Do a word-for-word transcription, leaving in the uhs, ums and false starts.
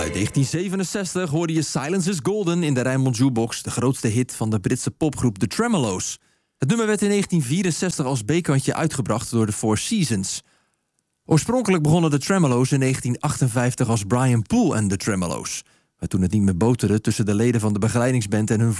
Uit negentien zevenenzestig hoorde je Silence is Golden in de Rijnmond Jukebox, de grootste hit van de Britse popgroep The Tremeloes. Het nummer werd in negentien vierenzestig als B-kantje uitgebracht door de Four Seasons. Oorspronkelijk begonnen de Tremeloes in negentien achtenvijftig als Brian Poole en The Tremeloes. Maar toen het niet meer boterde tussen de leden van de begeleidingsband en hun